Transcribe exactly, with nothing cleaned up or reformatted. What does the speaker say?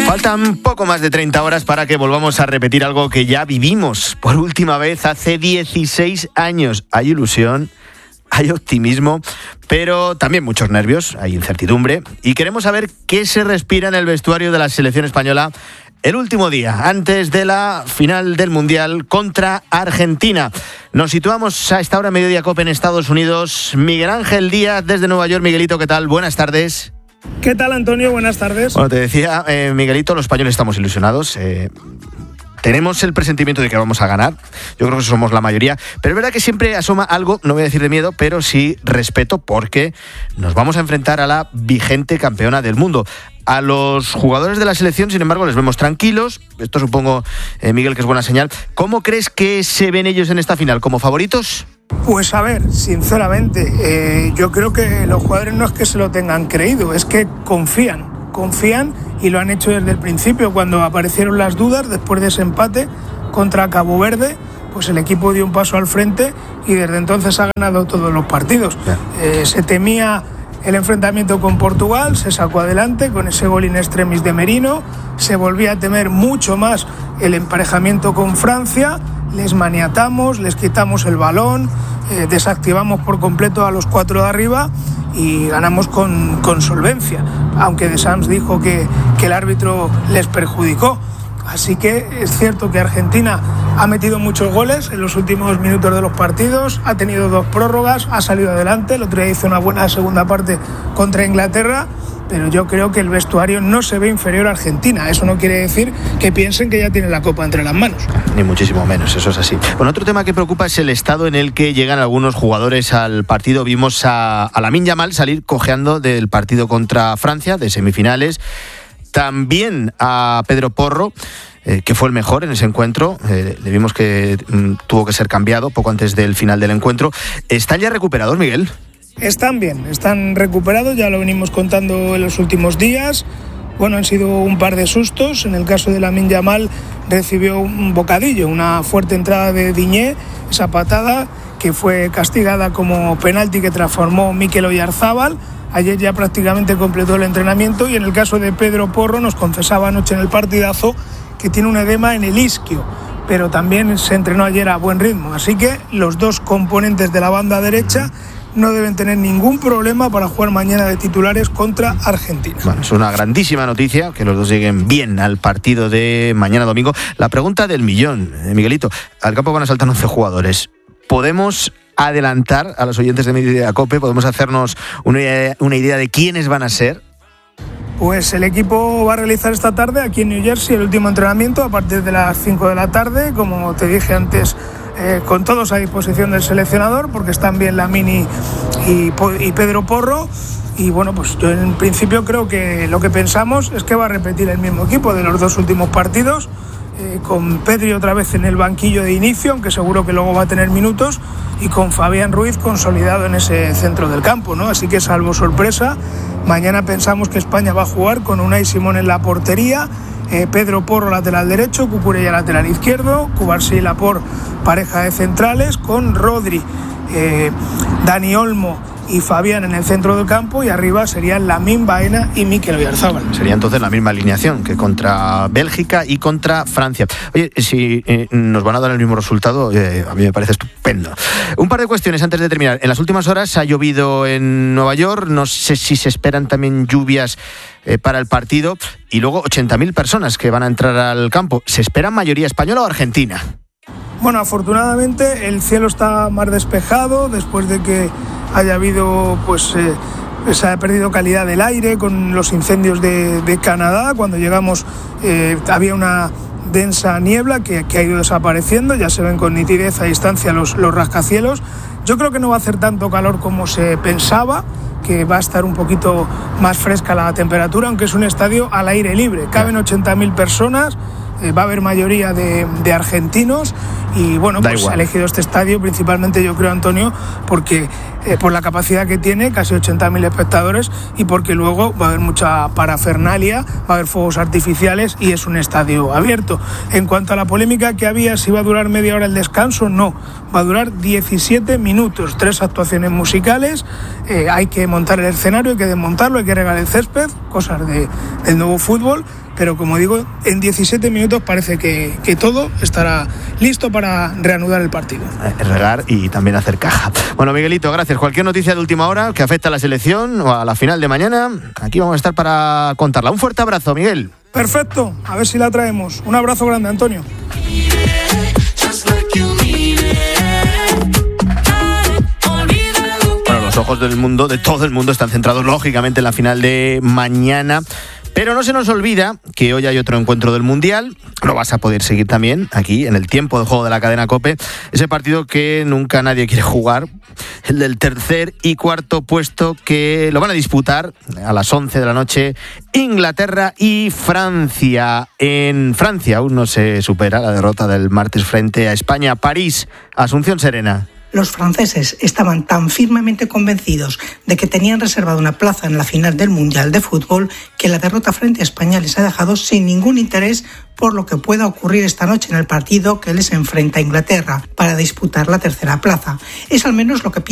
Faltan poco más de treinta horas para que volvamos a repetir algo que ya vivimos por última vez hace dieciséis años. Hay ilusión, hay optimismo, pero también muchos nervios, hay incertidumbre. Y queremos saber qué se respira en el vestuario de la selección española el último día, antes de la final del Mundial contra Argentina. Nos situamos a esta hora, mediodía COPE en Estados Unidos. Miguel Ángel Díaz desde Nueva York. Miguelito, ¿qué tal? Buenas tardes. ¿Qué tal, Antonio? Buenas tardes. Bueno, te decía, eh, Miguelito, los españoles estamos ilusionados. Eh, tenemos el presentimiento de que vamos a ganar. Yo creo que somos la mayoría. Pero es verdad que siempre asoma algo, no voy a decir de miedo, pero sí respeto, porque nos vamos a enfrentar a la vigente campeona del mundo. A los jugadores de la selección, sin embargo, les vemos tranquilos. Esto supongo, eh, Miguel, que es buena señal. ¿Cómo crees que se ven ellos en esta final? ¿Como favoritos? Pues a ver, sinceramente, eh, yo creo que los jugadores no es que se lo tengan creído, es que confían, confían y lo han hecho desde el principio. Cuando aparecieron las dudas, después de ese empate contra Cabo Verde, pues el equipo dio un paso al frente y desde entonces ha ganado todos los partidos. Eh, se temía el enfrentamiento con Portugal, se sacó adelante con ese gol in extremis de Merino, se volvía a temer mucho más el emparejamiento con Francia, les maniatamos, les quitamos el balón, eh, desactivamos por completo a los cuatro de arriba y ganamos con, con solvencia, aunque De Sams dijo que, que el árbitro les perjudicó. Así que es cierto que Argentina ha metido muchos goles en los últimos minutos de los partidos, ha tenido dos prórrogas, ha salido adelante, el otro día hizo una buena segunda parte contra Inglaterra, pero yo creo que el vestuario no se ve inferior a Argentina. Eso no quiere decir que piensen que ya tienen la copa entre las manos. Ni muchísimo menos, eso es así. Bueno, otro tema que preocupa es el estado en el que llegan algunos jugadores al partido. Vimos a, a Lamine Yamal salir cojeando del partido contra Francia, de semifinales. También a Pedro Porro, eh, que fue el mejor en ese encuentro. Eh, le vimos que mm, tuvo que ser cambiado poco antes del final del encuentro. ¿Están ya recuperados, Miguel? Están bien, están recuperados, ya lo venimos contando en los últimos días. Bueno, han sido un par de sustos. En el caso de Lamine Yamal recibió un bocadillo, una fuerte entrada de Diñé, esa patada que fue castigada como penalti que transformó Mikel Oyarzábal. Ayer ya prácticamente completó el entrenamiento y en el caso de Pedro Porro nos confesaba anoche en el partidazo que tiene un edema en el isquio, pero también se entrenó ayer a buen ritmo. Así que los dos componentes de la banda derecha no deben tener ningún problema para jugar mañana de titulares contra Argentina. Bueno, es una grandísima noticia que los dos lleguen bien al partido de mañana domingo. La pregunta del millón, Miguelito. Al campo van a saltar once jugadores. ¿Podemos adelantar a los oyentes de Mediodía COPE? ¿Podemos hacernos una idea, una idea de quiénes van a ser? Pues el equipo va a realizar esta tarde aquí en New Jersey el último entrenamiento a partir de las cinco de la tarde, como te dije antes, eh, con todos a disposición del seleccionador, porque están bien Lamine y, y Pedro Porro. Y bueno, pues yo en principio creo que lo que pensamos es que va a repetir el mismo equipo de los dos últimos partidos, eh, con Pedri otra vez en el banquillo de inicio, aunque seguro que luego va a tener minutos, y con Fabián Ruiz consolidado en ese centro del campo, ¿no? Así que, salvo sorpresa, mañana pensamos que España va a jugar con Unai Simón en la portería, eh, Pedro Porro lateral derecho, Cucurella lateral izquierdo, Cubarsí y Laporte pareja de centrales, con Rodri, eh, Dani Olmo y Fabián en el centro del campo, y arriba serían Lamine, Baena y Mikel Oyarzábal. Sería entonces la misma alineación que contra Bélgica y contra Francia. Oye, si eh, nos van a dar el mismo resultado, eh, a mí me parece estupendo. Un par de cuestiones antes de terminar. En las últimas horas ha llovido en Nueva York, no sé si se esperan también lluvias eh, para el partido, y luego ochenta mil personas que van a entrar al campo. ¿Se esperan mayoría española o argentina? Bueno, afortunadamente el cielo está más despejado después de que haya habido, pues, eh, se haya perdido calidad del aire con los incendios de, de Canadá. Cuando llegamos eh, había una densa niebla que, que ha ido desapareciendo, ya se ven con nitidez a distancia los, los rascacielos. Yo creo que no va a hacer tanto calor como se pensaba, que va a estar un poquito más fresca la temperatura, aunque es un estadio al aire libre, caben ochenta mil personas. Eh, va a haber mayoría de, de argentinos y bueno, pues se ha elegido este estadio principalmente, yo creo, Antonio, porque eh, por la capacidad que tiene, casi ochenta mil espectadores, y porque luego va a haber mucha parafernalia, va a haber fuegos artificiales y es un estadio abierto. En cuanto a la polémica que había, si va a durar media hora el descanso, no, va a durar diecisiete minutos, tres actuaciones musicales, eh, hay que montar el escenario, hay que desmontarlo, hay que regar el césped, cosas de, del nuevo fútbol. pero como digo, en diecisiete minutos parece que, que todo estará listo para reanudar el partido. Regar y también hacer caja. Bueno, Miguelito, gracias. Cualquier noticia de última hora que afecte a la selección o a la final de mañana, aquí vamos a estar para contarla. Un fuerte abrazo, Miguel. Perfecto, a ver si la traemos. Un abrazo grande, Antonio. Bueno, los ojos del mundo, de todo el mundo, están centrados lógicamente en la final de mañana. Pero no se nos olvida que hoy hay otro encuentro del Mundial. Lo vas a poder seguir también aquí en el tiempo de juego de la cadena COPE. Ese partido que nunca nadie quiere jugar. El del tercer y cuarto puesto, que lo van a disputar a las once de la noche Inglaterra y Francia. En Francia aún no se supera la derrota del martes frente a España. París, Asunción Serena. Los franceses estaban tan firmemente convencidos de que tenían reservada una plaza en la final del Mundial de Fútbol que la derrota frente a España les ha dejado sin ningún interés por lo que pueda ocurrir esta noche en el partido que les enfrenta a Inglaterra para disputar la tercera plaza. Es al menos lo que